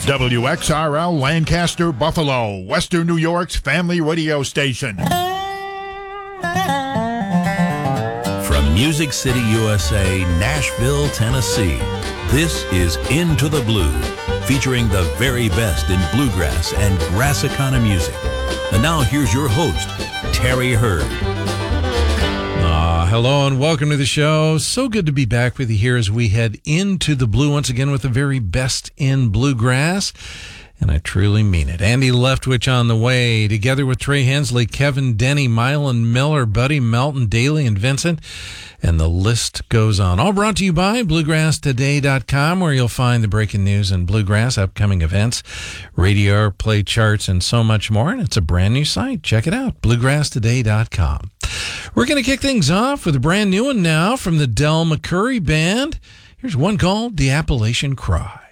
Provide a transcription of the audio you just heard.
WXRL Lancaster, Buffalo, Western New York's family radio station. From Music City, USA, Nashville, Tennessee, this is Into the Blue, featuring the very best in bluegrass and Grassicana music. And now here's your host, Terry Hurd. Hello and welcome to the show. So good to be back with you here as we head into the blue once again with the very best in bluegrass. And I truly mean it. Andy Leftwich on the way, together with Trey Hensley, Kevin Denny, Mylan Miller, Buddy Melton, Daly, and Vincent. And the list goes on. All brought to you by BluegrassToday.com, where you'll find the breaking news in bluegrass, upcoming events, radio play charts, and so much more. And it's a brand new site. Check it out, BluegrassToday.com. We're going to kick things off with a brand new one now from the Del McCoury Band. Here's one called The Appalachian Cry.